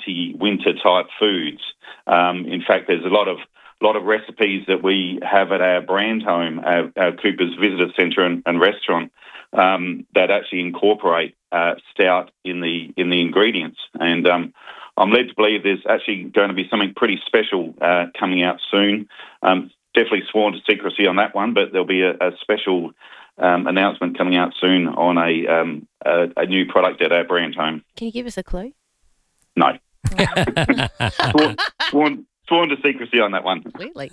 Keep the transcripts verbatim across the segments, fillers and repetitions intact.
hearty winter-type foods. Um, in fact, there's a lot of lot of recipes that we have at our brand home, our, our Cooper's Visitor Centre and, and restaurant, um, that actually incorporate uh, stout in the in the ingredients. And um, I'm led to believe there's actually going to be something pretty special uh, coming out soon. Um, definitely sworn to secrecy on that one, but there'll be a, a special um, announcement coming out soon on a, um, a a new product at our brand home. Can you give us a clue? No. sworn, sworn, sworn to secrecy on that one. Really?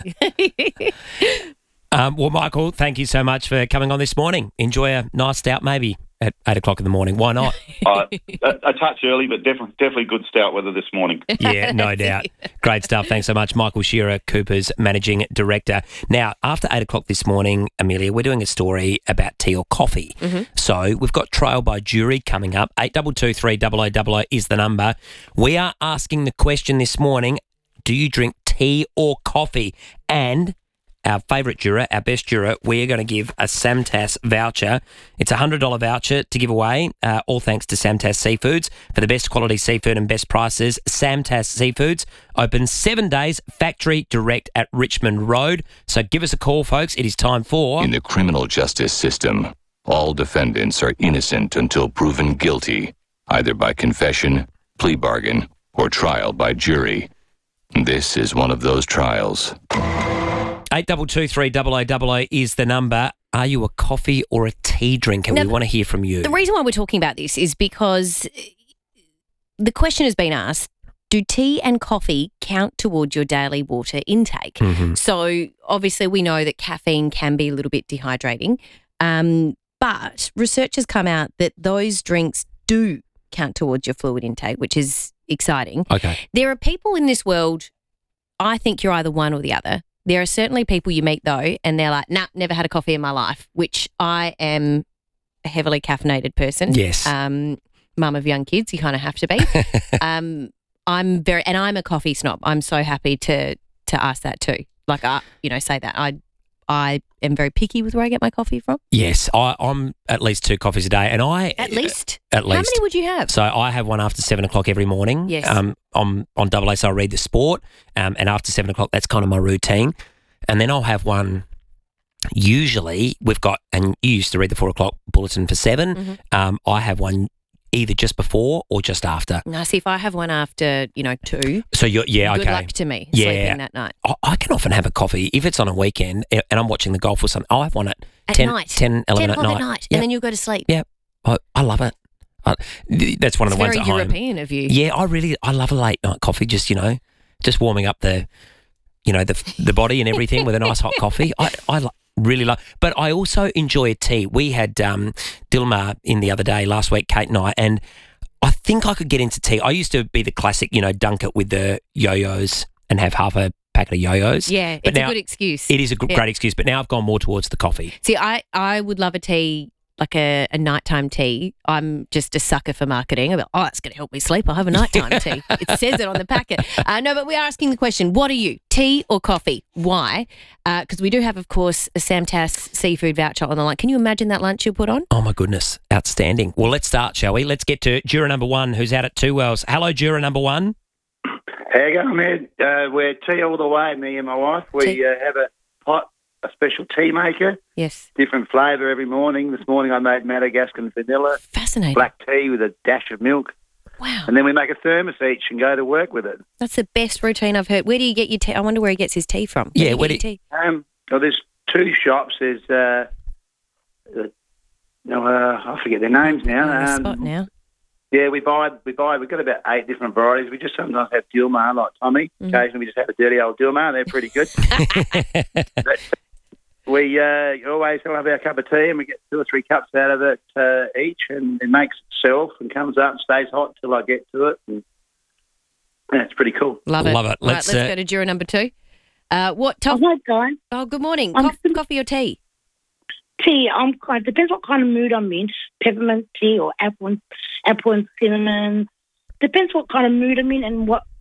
um, well, Michael, thank you so much for coming on this morning. Enjoy a nice stout maybe at eight o'clock in the morning. Why not? uh, a, a touch early, but definitely definitely good stout weather this morning. Yeah, no doubt. Great stuff. Thanks so much. Michael Shearer, Cooper's Managing Director. Now, after eight o'clock this morning, Amelia, we're doing a story about tea or coffee. Mm-hmm. So we've got Trial by Jury coming up. eight two two three double oh double oh is the number. We are asking the question this morning, do you drink tea or coffee? And our favourite juror, our best juror, we are going to give a Samtas voucher. It's a one hundred dollars voucher to give away, uh, all thanks to Samtas Seafoods for the best quality seafood and best prices. Samtas Seafoods open seven days, factory direct at Richmond Road. So give us a call, folks. It is time for... In the criminal justice system, all defendants are innocent until proven guilty, either by confession, plea bargain, or trial by jury. This is one of those trials. eight two two three double oh double oh is the number. Are you a coffee or a tea drinker? Now, we want to hear from you. The reason why we're talking about this is because the question has been asked, do tea and coffee count towards your daily water intake? Mm-hmm. So obviously we know that caffeine can be a little bit dehydrating, um, but research has come out that those drinks do count towards your fluid intake, which is exciting. Okay. There are people in this world, I think you're either one or the other. There are certainly people you meet, though, and they're like, nah, never had a coffee in my life, which I am a heavily caffeinated person. Yes. Um, mum of young kids, you kind of have to be. um, I'm very, and I'm a coffee snob. I'm so happy to to ask that too. Like, I, you know, say that. I I am very picky with where I get my coffee from. Yes, I, I'm at least two coffees a day, and I at least at least. How many would you have? So I have one after seven o'clock every morning. Yes. Um, I'm on double A, so I read the sport, um, and after seven o'clock, that's kind of my routine, and then I'll have one. Usually, we've got, and you used to read the four o'clock bulletin for seven. Mm-hmm. Um, I have one either just before or just after. Now, see, if I have one after, you know, two. So you're, yeah, good okay. Good luck to me yeah. sleeping that night. I, I can often have a coffee if it's on a weekend and I'm watching the golf or something. I'll have one at, at ten, night. ten, eleven ten at night. at night. Yep. And then you'll go to sleep. Yeah, I, I love it. I, that's one of it's the ones at home. very European of you. Yeah, I really, I love a late night coffee. Just you know, just warming up the, you know, the the body and everything with a nice hot coffee. I I lo- really love. But I also enjoy a tea. We had um, Dilma in the other day last week, Kate and I, and I think I could get into tea. I used to be the classic, you know, dunk it with the yo-yos and have half a packet of yo-yos. Yeah, but it's now, a good excuse. It is a g- yeah. great excuse, but now I've gone more towards the coffee. See, I, I would love a tea, like a, a nighttime tea. I'm just a sucker for marketing. I'm like, oh, that's going to help me sleep. I'll have a nighttime tea. It says it on the packet. Uh, no, but we are asking the question, what are you, tea or coffee? Why? Because uh, we do have, of course, a Samtas seafood voucher on the line. Can you imagine that lunch you'll put on? Oh, my goodness. Outstanding. Well, let's start, shall we? Let's get to juror number one, who's out at Two Wells. Hello, juror number one. How you going, man? Uh, we're tea all the way, me and my wife. We uh, have a hot, a special tea maker. Yes. Different flavour every morning. This morning I made Madagascan vanilla. Fascinating. Black tea with a dash of milk. Wow. And then we make a thermos each and go to work with it. That's the best routine I've heard. Where do you get your tea? I wonder where he gets his tea from. Where yeah, do where do do you... tea? Um, well, there's two shops. There's, uh, uh, no, uh, I forget their names now. On the um, spot now. Yeah, we buy, we buy, we've got about eight different varieties. We just sometimes have Dilmar, like Tommy. Mm-hmm. Occasionally we just have a dirty old Dilmar. They're pretty good. But we uh, always have our cup of tea and we get two or three cups out of it uh, each, and it makes itself and comes up and stays hot till I get to it. And yeah, it's pretty cool. Love it. Love it. Let's, right, let's uh, go to juror number two. Uh, what top? Oh, hi, guys. Oh, good morning. Um, Co- coffee or tea? Tea. I'm quite. Depends what kind of mood I'm in. Peppermint tea or apple and apple and cinnamon. Depends what kind of mood I'm in and what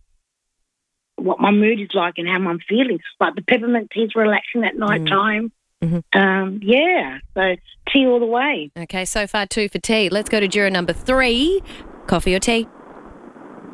what my mood is like and how I'm feeling. Like the peppermint tea is relaxing at night time. Mm-hmm. Um, yeah. So tea all the way. Okay. So far two for tea. Let's go to juror number three. Coffee or tea?